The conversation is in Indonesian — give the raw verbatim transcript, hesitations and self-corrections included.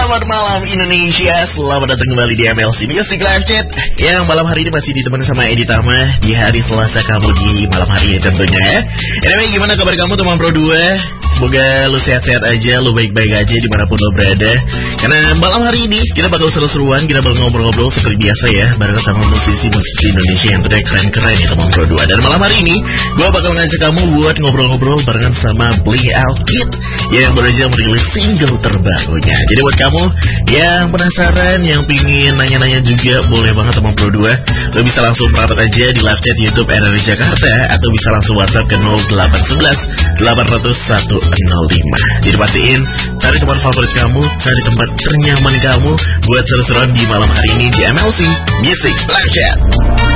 Selamat malam Indonesia, selamat datang kembali di M L C Music Live Chat. Yang malam hari ini masih ditemani sama Edi Tama di hari Selasa kamu di malam hari ini tentunya ya. Anyway, gimana kabar kamu teman Pro dua? Semoga lu sehat-sehat aja, lu baik-baik aja dimanapun lu berada. Karena malam hari ini kita bakal seru-seruan, kita bakal ngobrol-ngobrol seperti biasa ya, bareng sama musisi-musisi Indonesia yang tentunya keren-keren ya teman Pro dua. Dan malam hari ini gue bakal ngajak kamu buat ngobrol-ngobrol barengan sama Bling Out Kid yang baru aja merilis single terbarunya. Jadi buat kamu yang penasaran, yang pingin nanya-nanya juga, boleh banget teman Pro dua. Lo bisa langsung merapat aja di live chat YouTube R R I Jakarta, atau bisa langsung WhatsApp ke nol delapan satu satu delapan nol nol satu nol lima. Jadi pastiin cari tempat favorit kamu, cari tempat ternyaman kamu buat seru-seruan di malam hari ini di M L C Music Live Chat.